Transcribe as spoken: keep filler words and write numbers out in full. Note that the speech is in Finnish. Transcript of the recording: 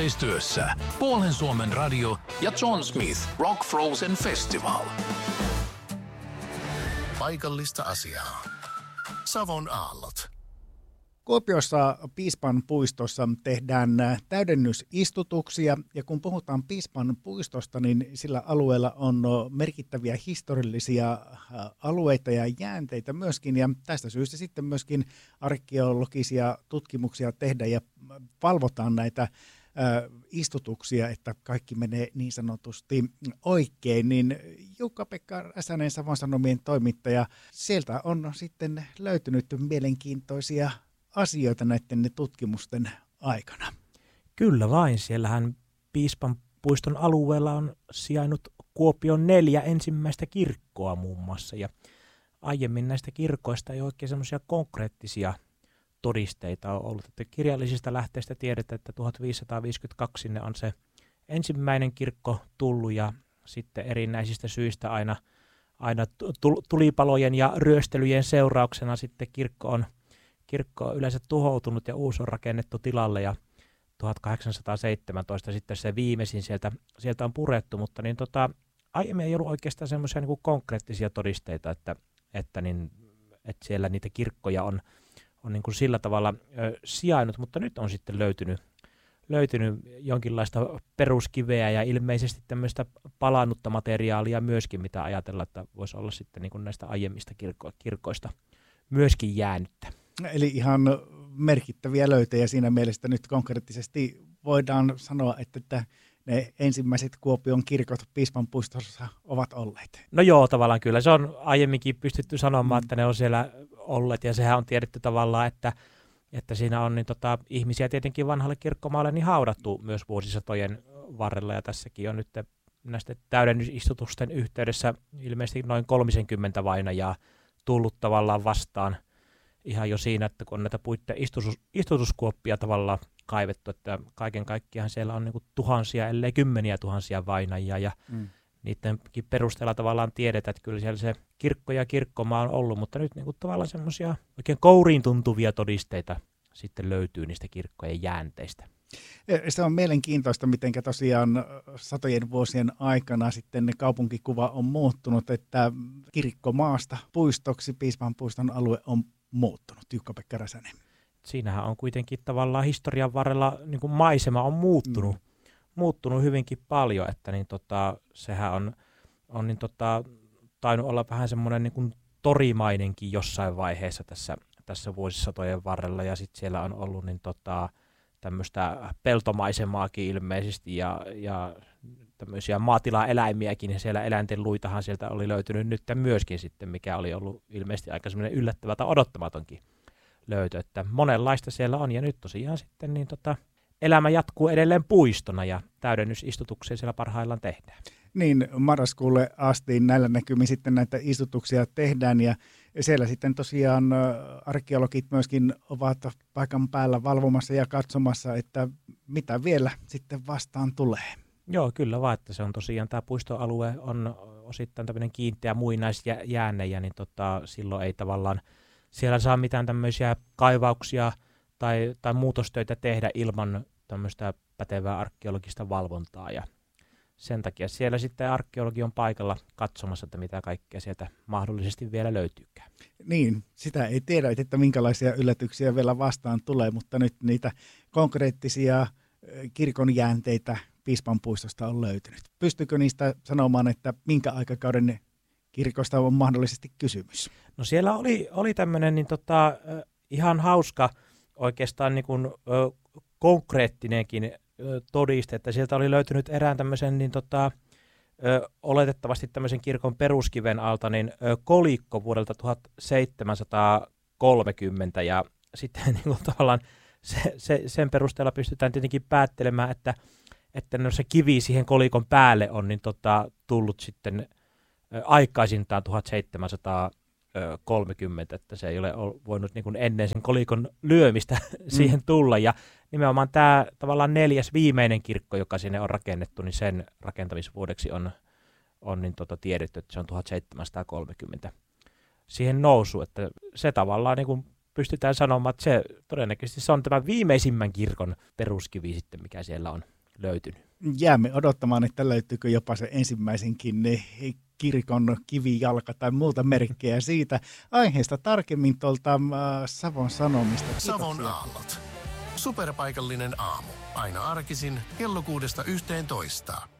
yhteistyössä Puolen Suomen radio ja John Smith Rock Frozen Festival. Paikallista asiaa. Savon aallot. Kuopiossa Piispan puistossa tehdään täydennysistutuksia, ja kun puhutaan Piispan puistosta, niin sillä alueella on merkittäviä historiallisia alueita ja jäänteitä myöskin, ja tästä syystä sitten myöskin arkeologisia tutkimuksia tehdään ja valvotaan näitä istutuksia, että kaikki menee niin sanotusti oikein, niin Jukka-Pekka Räsänen, Savon Sanomien toimittaja, sieltä on sitten löytynyt mielenkiintoisia asioita näiden tutkimusten aikana. Kyllä vain, siellähän Piispan puiston alueella on sijainnut Kuopion neljä ensimmäistä kirkkoa muun muassa, ja aiemmin näistä kirkoista ei oikein semmoisia konkreettisia todisteita on ollut. Että kirjallisista lähteistä tiedetään, että tuhatviisisataaviisikymmentäkaksi sinne on se ensimmäinen kirkko tullut, ja sitten erinäisistä syistä aina, aina tulipalojen ja ryöstelyjen seurauksena sitten kirkko on, kirkko on yleensä tuhoutunut ja uusi on rakennettu tilalle, ja tuhatkahdeksansataaseitsemäntoista sitten se viimeisin sieltä, sieltä on purettu, mutta niin tota, aiemmin ei ollut oikeastaan semmoisia niin kuin konkreettisia todisteita, että, että, niin, että siellä niitä kirkkoja on on niin kuin sillä tavalla ö, sijainnut, mutta nyt on sitten löytynyt, löytynyt jonkinlaista peruskiveä ja ilmeisesti tämmöistä palannutta materiaalia myöskin, mitä ajatellaan, että voisi olla sitten niin kuin näistä aiemmista kirkko- kirkoista myöskin jäänyttä. Eli ihan merkittäviä löytöjä siinä mielessä nyt konkreettisesti voidaan sanoa, että, että ne ensimmäiset Kuopion kirkot Piispan puistossa ovat olleet. No joo, tavallaan kyllä. Se on aiemminkin pystytty sanomaan, mm. että ne on siellä olleet, ja sehän on tiedetty tavallaan, että, että siinä on niin tota, ihmisiä tietenkin vanhalle kirkkomaalle niin haudattu myös vuosisatojen varrella, ja tässäkin on nyt näistä täydennysistutusten yhteydessä ilmeisesti noin kolmekymmentä vainajaa tullut tavallaan vastaan ihan jo siinä, että kun on näitä puitten istutus, istutuskuoppia tavallaan kaivettu, että kaiken kaikkiaan siellä on niin kuin tuhansia, ellei kymmeniä tuhansia vainajia, ja mm. niidenkin perusteella tavallaan tiedetään, että kyllä siellä se kirkko ja kirkkomaa on ollut, mutta nyt niin kuin tavallaan semmoisia oikein kouriin tuntuvia todisteita sitten löytyy niistä kirkkojen jäänteistä. Se on mielenkiintoista, miten tosiaan satojen vuosien aikana sitten kaupunkikuva on muuttunut, että kirkkomaasta puistoksi Piispan puiston alue on muuttunut. Jukka-Pekka Räsänen. Siinähän on kuitenkin tavallaan historian varrella niin kuin maisema on muuttunut, mm. muuttunut hyvinkin paljon, että niin tota, sehän on, on niin tota, tainnut olla vähän semmoinen niin kuin torimainenkin jossain vaiheessa tässä, tässä vuosisatojen varrella, ja sitten siellä on ollut niin tota, tämmöistä peltomaisemaakin ilmeisesti, ja, ja tämmöisiä maatilaeläimiäkin, ja siellä eläinten luitahan sieltä oli löytynyt nyt myöskin sitten, mikä oli ollut ilmeisesti aika semmoinen yllättävä tai odottamatonkin löytö, että monenlaista siellä on, ja nyt tosiaan sitten niin tota, elämä jatkuu edelleen puistona, ja täydennysistutuksia siellä parhaillaan tehdään. Niin, marraskuulle asti näillä näkymin sitten näitä istutuksia tehdään, ja siellä sitten tosiaan arkeologit myöskin ovat paikan päällä valvomassa ja katsomassa, että mitä vielä sitten vastaan tulee. Joo, kyllä vaan, että se on tosiaan, tämä puistoalue on osittain tämmöinen kiinteä muinaisjäänne, niin tota, silloin ei tavallaan siellä saa mitään tämmöisiä kaivauksia tai, tai muutostöitä tehdä ilman tämmöistä pätevää arkeologista valvontaa, ja sen takia siellä sitten arkeologi on paikalla katsomassa, että mitä kaikkea sieltä mahdollisesti vielä löytyykään. Niin, sitä ei tiedä, että minkälaisia yllätyksiä vielä vastaan tulee, mutta nyt niitä konkreettisia kirkon jäänteitä Piispan puistosta on löytynyt. Pystyykö niistä sanomaan, että minkä aikakauden kirkosta on mahdollisesti kysymys? No siellä oli, oli tämmöinen niin tota, ihan hauska oikeastaan niin kuin, ö, konkreettinenkin todiste, että sieltä oli löytynyt erään tämmöisen niin tota, ö, oletettavasti tämmöisen kirkon peruskiven alta niin ö, kolikko vuodelta tuhatseitsemänsataakolmekymmentä, ja sitten niin kuin, tavallaan se, se, sen perusteella pystytään tietenkin päättelemään, että, että no se kivi siihen kolikon päälle on niin tota, tullut sitten ö, aikaisintaan tuhatseitsemänsataakolmekymmentä, että se ei ole voinut niin kuin ennen sen kolikon lyömistä siihen tulla, ja nimenomaan tämä tavallaan neljäs viimeinen kirkko, joka sinne on rakennettu, niin sen rakentamisvuodeksi on, on niin tota tiedetty, että se on tuhatseitsemänsataakolmekymmentä siihen nousu, että se tavallaan niin kuin pystytään sanomaan, että se todennäköisesti se on tämä viimeisimmän kirkon peruskivi sitten, mikä siellä on, löytynyt. Jäämme odottamaan, että löytyykö jopa se ensimmäisenkin kirkon kivijalka tai muuta merkkejä siitä. Aiheesta tarkemmin tuolta äh, Savon Sanomista. Kiitoksia. Savon aallot. Superpaikallinen aamu. Aina arkisin kello kuudesta yhteentoista.